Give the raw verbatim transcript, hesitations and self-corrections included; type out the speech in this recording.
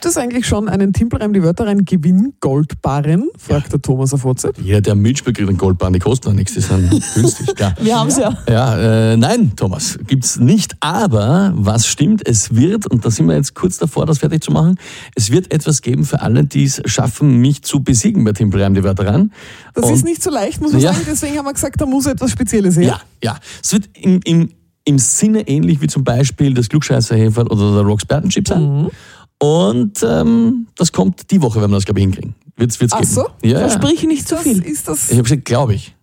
Gibt es eigentlich schon einen Timpelreim die Wörter rein Gewinn-Goldbarren? Fragt der Thomas auf WhatsApp. Jeder, der Milchspiel kriegt einen Goldbarren, die kosten auch nichts, die sind günstig. Klar. Wir haben es ja. Ja, äh, nein, Thomas, gibt's nicht. Aber was stimmt, es wird, und da sind wir jetzt kurz davor, das fertig zu machen, es wird etwas geben für alle, die es schaffen, mich zu besiegen bei Timpelreim die Wörter rein. Das und ist nicht so leicht, muss man ja. sagen. Deswegen haben wir gesagt, da muss etwas Spezielles her. Ja, ja. Es wird im, im, im Sinne ähnlich wie zum Beispiel das Klugscheißer-Heferl oder der Rockspartan-Chip sein. Mhm. Und ähm, das kommt die Woche, wenn wir das, glaube ich, hinkriegen. Wird's, wird's Ach geben. so? Ja, ja. Versprich nicht zu Das viel. ist das. Ich habe gesagt, glaube ich.